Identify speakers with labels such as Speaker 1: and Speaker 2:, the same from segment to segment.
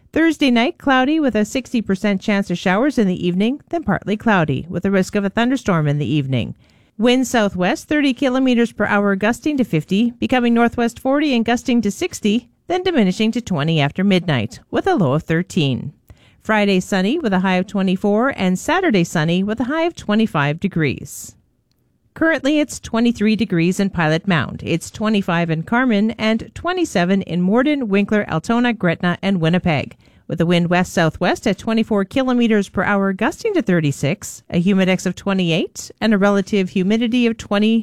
Speaker 1: Thursday night, cloudy with a 60% chance of showers in the evening, then partly cloudy with a risk of a thunderstorm in the evening. Wind southwest 30 kilometers per hour gusting to 50, becoming northwest 40 and gusting to 60, then diminishing to 20 after midnight with a low of 13. Friday sunny with a high of 24 and Saturday sunny with a high of 25 degrees. Currently it's 23 degrees in Pilot Mound. It's 25 in Carman and 27 in Morden, Winkler, Altona, Gretna, and Winnipeg. With a wind west-southwest at 24 kilometers per hour gusting to 36, a humidex of 28, and a relative humidity of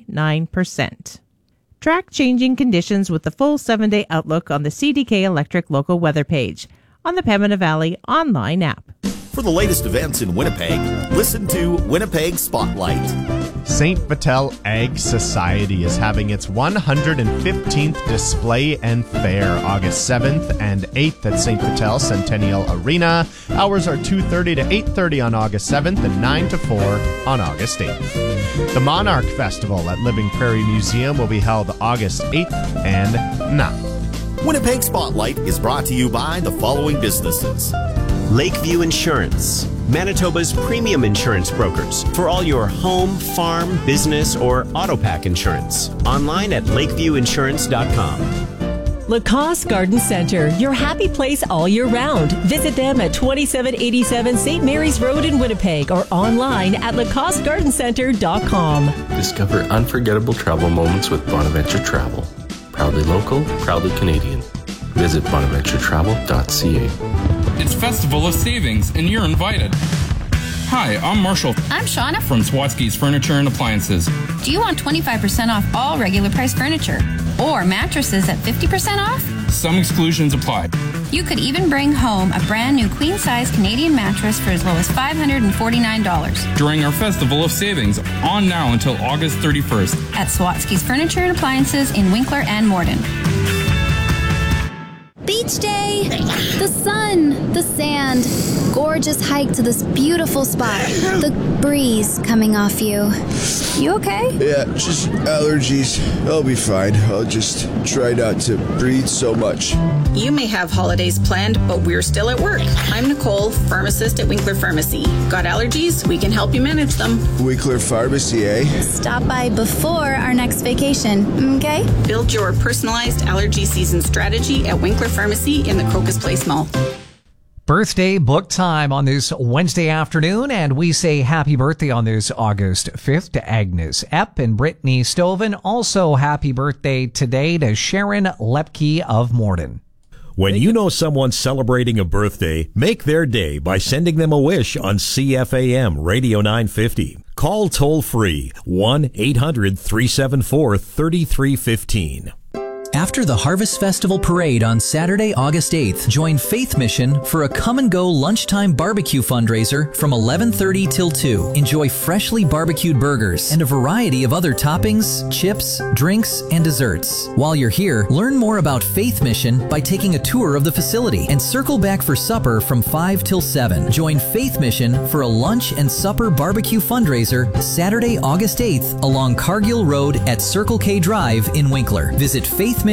Speaker 1: 29%. Track changing conditions with the full 7-day outlook on the CDK Electric local weather page on the Pembina Valley online app.
Speaker 2: For the latest events in Winnipeg, listen to Winnipeg Spotlight.
Speaker 3: St. Vital Ag Society is having its 115th display and fair August 7th and 8th at St. Vital Centennial Arena. Hours are 2:30 to 8:30 on August 7th and 9 to 4 on August 8th. The Monarch Festival at Living Prairie Museum will be held August 8th and 9th.
Speaker 2: Winnipeg Spotlight is brought to you by the following businesses.
Speaker 4: Lakeview Insurance, Manitoba's premium insurance brokers for all your home, farm, business, or auto pack insurance. Online at lakeviewinsurance.com.
Speaker 5: Lacoste Garden Center, your happy place all year round. Visit them at 2787 St. Mary's Road in Winnipeg or online at lacostegardencenter.com.
Speaker 6: Discover unforgettable travel moments with Bonaventure Travel. Proudly local, proudly Canadian. Visit bonaventuretravel.ca.
Speaker 7: It's Festival of Savings, and you're invited. Hi, I'm Marshall.
Speaker 8: I'm Shauna
Speaker 7: from Swatsky's Furniture and Appliances.
Speaker 8: Do you want 25% off all regular price furniture? Or mattresses at 50% off?
Speaker 7: Some exclusions apply.
Speaker 8: You could even bring home a brand new queen-size Canadian mattress for as low as $549.
Speaker 7: During our Festival of Savings, on now until August 31st.
Speaker 8: At Swatsky's Furniture and Appliances in Winkler and Morden.
Speaker 9: Beach day! The sun, the sand, gorgeous hike to this beautiful spot, the breeze coming off you. You okay?
Speaker 10: Yeah, just allergies. I'll be fine. I'll just try not to breathe so much.
Speaker 11: You may have holidays planned, but we're still at work. I'm Nicole, pharmacist at Winkler Pharmacy. Got allergies? We can help you manage them.
Speaker 10: Winkler Pharmacy, eh?
Speaker 9: Stop by before our next vacation, okay?
Speaker 11: Build your personalized allergy season strategy at Winkler Pharmacy in the Crocus Place Mall.
Speaker 12: Birthday book time on this Wednesday afternoon, and we say happy birthday on this August 5th to Agnes Epp and Brittany Stoven. Also happy birthday today to Sharon Lepke of Morden.
Speaker 2: When you know someone's celebrating a birthday, make their day by sending them a wish on CFAM Radio 950. Call toll-free 1-800-374-3315.
Speaker 13: After the Harvest Festival Parade on Saturday, August 8th, join Faith Mission for a come-and-go lunchtime barbecue fundraiser from 11:30 till 2. Enjoy freshly barbecued burgers and a variety of other toppings, chips, drinks, and desserts. While you're here, learn more about Faith Mission by taking a tour of the facility and circle back for supper from 5 till 7. Join Faith Mission for a lunch and supper barbecue fundraiser Saturday, August 8th along Cargill Road at Circle K Drive in Winkler. Visit faithmission.ca.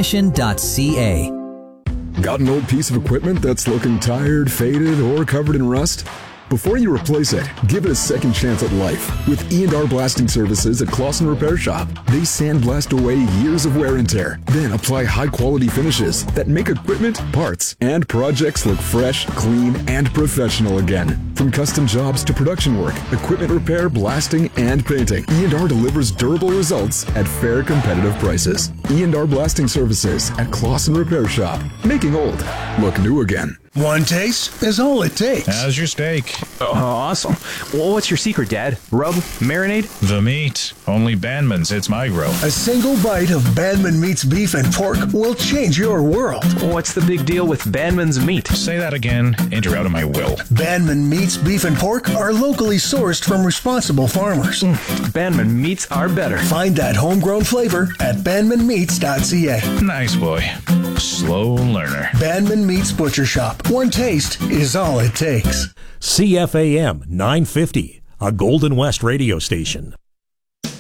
Speaker 14: Got an old piece of equipment that's looking tired, faded, or covered in rust? Before you replace it, give it a second chance at life with E&R Blasting Services at Clausen Repair Shop. They sandblast away years of wear and tear, then apply high-quality finishes that make equipment, parts, and projects look fresh, clean, and professional again. From custom jobs to production work, equipment repair, blasting, and painting, E&R delivers durable results at fair, competitive prices. E&R Blasting Services at Clausen Repair Shop, making old look new again.
Speaker 15: One taste is all it takes.
Speaker 16: How's your steak?
Speaker 17: Oh, awesome. Well, what's your secret, Dad? Rub? Marinade?
Speaker 16: The meat. Only Bandman's hits my grill.
Speaker 15: A single bite of Bandman Meat's beef and pork will change your world.
Speaker 17: What's the big deal with Bandman's meat?
Speaker 16: Say that again, and you're out of my will.
Speaker 15: Bandman Meat's beef and pork are locally sourced from responsible farmers.
Speaker 17: Bandman Meats are better.
Speaker 15: Find that homegrown flavor at bandmanmeats.ca.
Speaker 16: Nice boy. Slow learner.
Speaker 15: Bandman Meats Butcher Shop. One taste is all it takes.
Speaker 2: CFAM 950, a Golden West radio station.